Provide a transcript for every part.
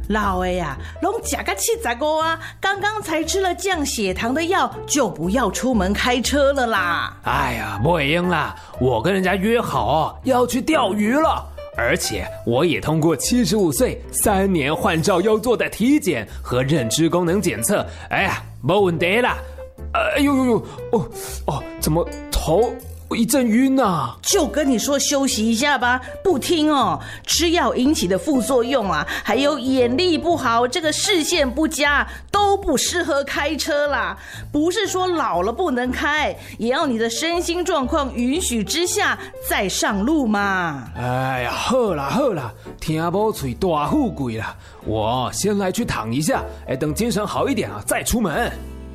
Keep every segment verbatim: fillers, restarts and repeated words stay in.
老的呀，拢吃个七十五啊，刚刚才吃了降血糖的药，就不要出门开车了啦。 哎呀，不会用啦，我跟人家约好哦，要去钓鱼了。而且我也通过七十五岁三年换照要做的体检和认知功能检测，哎呀，没问题啦。哎呦呦呦，哦哦，怎么头一阵晕啊？ 就跟你说休息一下吧，不听哦。吃药引起的副作用啊，还有眼力不好，这个视线不佳，都不适合开车啦。不是说老了不能开，也要你的身心状况允许之下再上路嘛。 哎呀，好啦好啦，听某嘴大富贵啦，我先来去躺一下，哎，等精神好一点啊，再出门。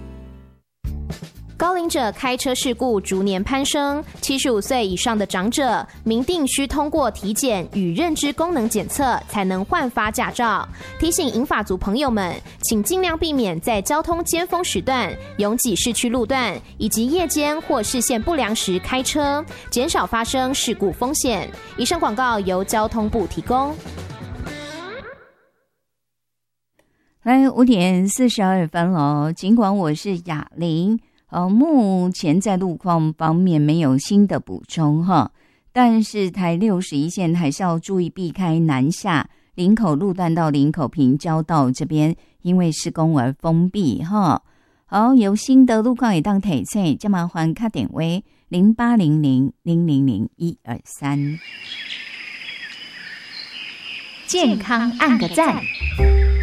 高龄者开车事故逐年攀升，七十五岁以上的长者明定需通过体检与认知功能检测才能换发驾照。提醒银发族朋友们，请尽量避免在交通尖峰时段、拥挤市区路段以及夜间或视线不良时开车，减少发生事故风险。以上广告由交通部提供。 来，五点四十二分了，尽管我是雅玲。呃，目前在路况方面没有新的补充哈，但是台六十一线还是要注意避开南下林口路段到林口平交道这边，因为施工而封闭哈。好，有新的路况也当提醒，就麻烦打电话零八零零零零零一二三， 健康按个赞。